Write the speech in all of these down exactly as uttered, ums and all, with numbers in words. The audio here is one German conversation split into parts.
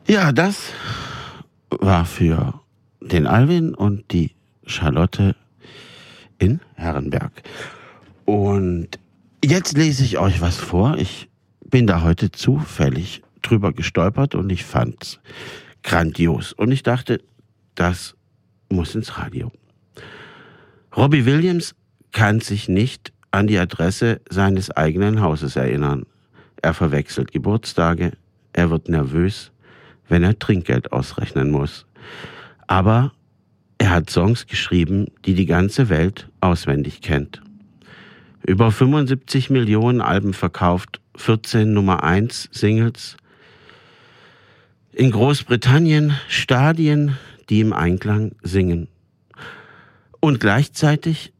Ja, das war für den Alwin und die Charlotte in Herrenberg. Und jetzt lese ich euch was vor. Ich bin da heute zufällig drüber gestolpert und ich fand's grandios. Und ich dachte, das muss ins Radio. Robbie Williams kann sich nicht an die Adresse seines eigenen Hauses erinnern. Er verwechselt Geburtstage, er wird nervös, wenn er Trinkgeld ausrechnen muss. Aber er hat Songs geschrieben, die die ganze Welt auswendig kennt. Über fünfundsiebzig Millionen Alben verkauft, vierzehn Nummer eins Singles. In Großbritannien Stadien, die im Einklang singen. Und gleichzeitig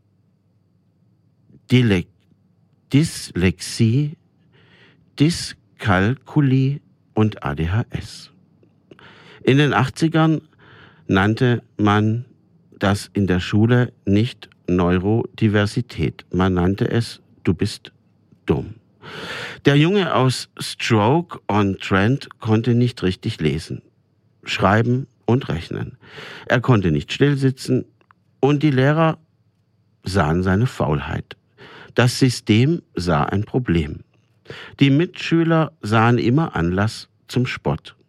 Dile- Dyslexie, Dyskalkulie und A D H S. In den achtzigern nannte man das in der Schule nicht Neurodiversität. Man nannte es, du bist dumm. Der Junge aus Stoke-on-Trent konnte nicht richtig lesen, schreiben und rechnen. Er konnte nicht stillsitzen und die Lehrer sahen seine Faulheit. Das System sah ein Problem. Die Mitschüler sahen immer Anlass zum Spott.